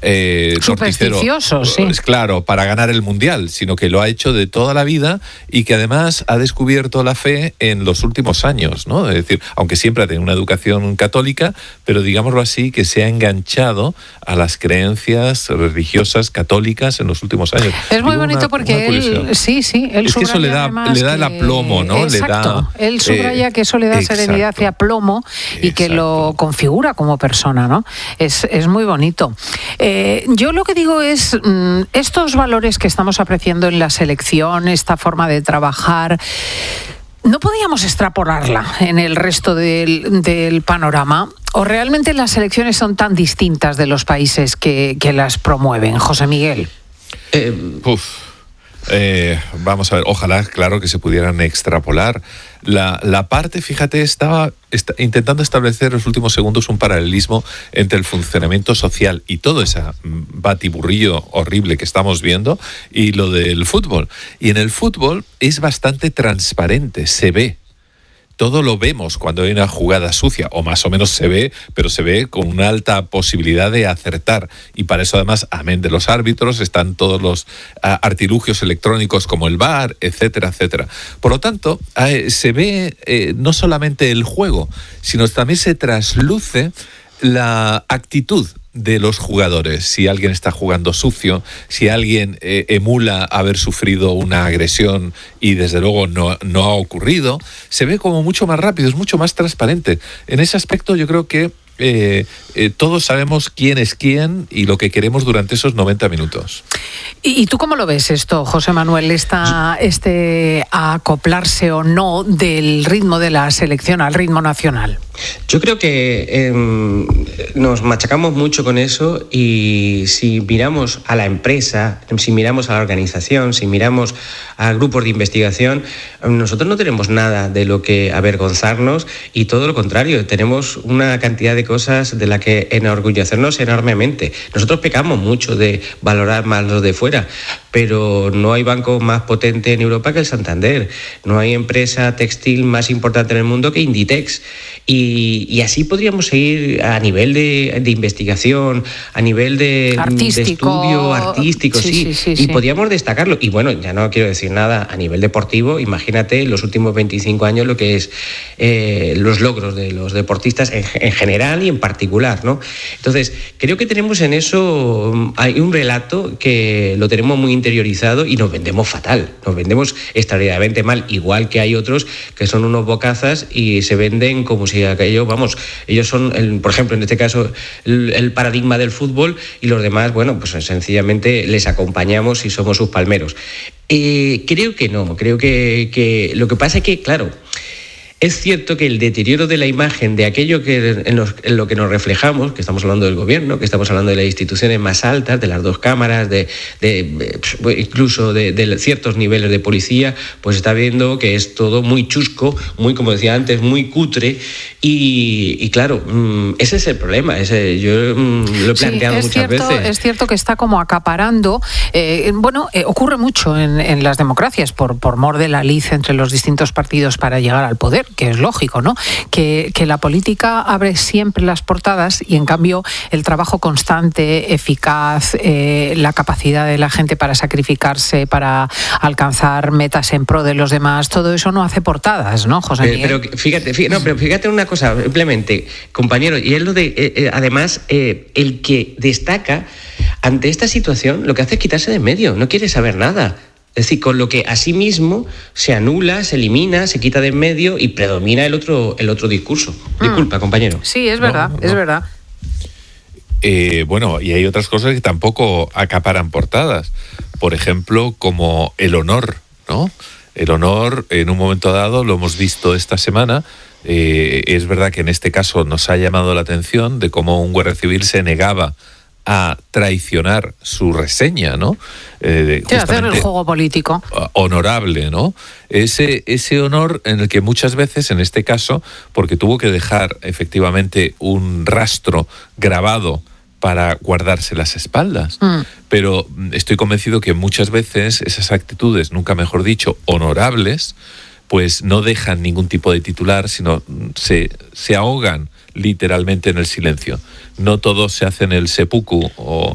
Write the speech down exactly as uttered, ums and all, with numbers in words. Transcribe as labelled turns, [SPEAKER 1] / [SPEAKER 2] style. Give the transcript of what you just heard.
[SPEAKER 1] eh,
[SPEAKER 2] supersticioso, sí.
[SPEAKER 1] Es claro, para ganar el Mundial, sino que lo ha hecho de toda la vida y que además ha descubierto la fe en los últimos años, ¿no? Es decir, aunque siempre ha tenido una educación católica, pero digámoslo así, que se ha enganchado a las creencias religiosas católicas en los últimos años.
[SPEAKER 2] Es muy Digo bonito una, porque una él, sí, sí, él
[SPEAKER 1] es que eso le da, le da
[SPEAKER 2] que,
[SPEAKER 1] el aplomo, ¿no?
[SPEAKER 2] Exacto,
[SPEAKER 1] le da,
[SPEAKER 2] él subraya
[SPEAKER 1] eh,
[SPEAKER 2] que eso le da
[SPEAKER 1] exacto,
[SPEAKER 2] serenidad y aplomo y
[SPEAKER 1] exacto.
[SPEAKER 2] que lo configura como persona, ¿no? Es, es muy bonito. Eh, yo lo que digo es, mmm, estos valores que estamos apreciando en la selección, esta forma de trabajar, ¿no podíamos extrapolarla en el resto del, del panorama? ¿O realmente las elecciones son tan distintas de los países que, que las promueven? José Miguel.
[SPEAKER 1] Eh, uf, eh, vamos a ver, ojalá, claro, que se pudieran extrapolar. La, la parte, fíjate, estaba está, intentando establecer en los últimos segundos un paralelismo entre el funcionamiento social y todo ese batiburrillo horrible que estamos viendo y lo del fútbol. Y en el fútbol es bastante transparente, se ve. Todo lo vemos cuando hay una jugada sucia, o más o menos se ve, pero se ve con una alta posibilidad de acertar. Y para eso, además, amén de los árbitros, están todos los uh, artilugios electrónicos como el V A R, etcétera, etcétera. Por lo tanto, eh, se ve eh, no solamente el juego, sino también se trasluce la actitud de los jugadores. Si alguien está jugando sucio, si alguien eh, emula haber sufrido una agresión y desde luego no, no ha ocurrido, se ve como mucho más rápido, es mucho más transparente. En ese aspecto yo creo que eh, eh, todos sabemos quién es quién y lo que queremos durante esos noventa minutos.
[SPEAKER 2] ¿Y, y tú cómo lo ves esto, José Manuel, esta, este acoplarse o no del ritmo de la selección al ritmo nacional?
[SPEAKER 3] Yo creo que eh, nos machacamos mucho con eso y si miramos a la empresa, si miramos a la organización, si miramos a grupos de investigación, nosotros no tenemos nada de lo que avergonzarnos y todo lo contrario, tenemos una cantidad de cosas de la que enorgullecernos enormemente. Nosotros pecamos mucho de valorar más los de fuera, pero no hay banco más potente en Europa que el Santander, no hay empresa textil más importante en el mundo que Inditex. Y, y así podríamos seguir a nivel de, de investigación, a nivel de, de estudio artístico, sí, sí, sí, sí y sí. podríamos destacarlo. Y bueno, ya no quiero decir nada a nivel deportivo, imagínate los últimos veinticinco años lo que es eh, los logros de los deportistas en, en general y en particular, ¿no? Entonces, creo que tenemos en eso, hay un relato que lo tenemos muy interiorizado y nos vendemos fatal, nos vendemos extraordinariamente mal, igual que hay otros que son unos bocazas y se venden como si aquello, vamos, ellos son, el, por ejemplo, en este caso, el, el paradigma del fútbol y los demás, bueno, pues sencillamente les acompañamos y somos sus palmeros. Eh, creo que no, creo que, que lo que pasa es que, claro, es cierto que el deterioro de la imagen de aquello que en, los, en lo que nos reflejamos, que estamos hablando del gobierno, que estamos hablando de las instituciones más altas, de las dos cámaras, de, de, de incluso de, de ciertos niveles de policía, pues está viendo que es todo muy chusco, muy, como decía antes, muy cutre y, y claro, ese es el problema. Ese, yo lo he planteado sí, muchas
[SPEAKER 2] cierto,
[SPEAKER 3] veces.
[SPEAKER 2] Es cierto que está como acaparando. Eh, bueno, eh, ocurre mucho en, en las democracias por, por mor de la lid entre los distintos partidos para llegar al poder, que es lógico, ¿no? Que, que la política abre siempre las portadas y en cambio el trabajo constante, eficaz, eh, la capacidad de la gente para sacrificarse, para alcanzar metas en pro de los demás, todo eso no hace portadas, ¿no, José Miguel?
[SPEAKER 3] Pero, pero fíjate, fíjate, no, pero fíjate una cosa, simplemente, compañero, y es lo de, eh, eh, además, eh, el que destaca ante esta situación, lo que hace es quitarse de en medio, no quiere saber nada. Es decir, con lo que a sí mismo se anula, se elimina, se quita de en medio y predomina el otro, el otro discurso. Disculpa, mm. compañero.
[SPEAKER 2] Sí, es verdad, no, no. es verdad.
[SPEAKER 1] Eh, bueno, y hay otras cosas que tampoco acaparan portadas. Por ejemplo, como el honor, ¿no? El honor, en un momento dado, lo hemos visto esta semana. Eh, es verdad que en este caso nos ha llamado la atención de cómo un guardia civil se negaba a traicionar su reseña, ¿no?
[SPEAKER 2] Eh, de hacer el juego político.
[SPEAKER 1] Honorable, ¿no? Ese, ese honor en el que muchas veces, en este caso, porque tuvo que dejar efectivamente un rastro grabado para guardarse las espaldas. Mm. Pero estoy convencido que muchas veces esas actitudes, nunca mejor dicho, honorables, pues no dejan ningún tipo de titular, sino se, se ahogan literalmente en el silencio. No todos se hacen el seppuku o